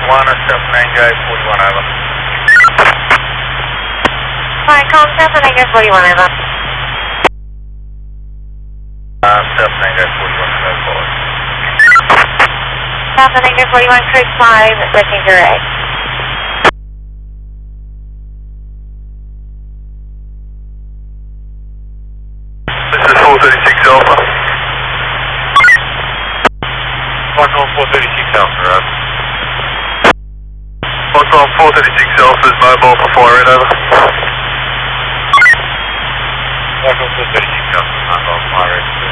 41 over. Hi, call 741 over. 41 go forward. 741 cruise 5, looking direct. This is 436 Alpha. Flight on 436 Alpha, right? Flight on 436 Alpha is mobile for firing over. Flight on 436 Alpha, mobile firing.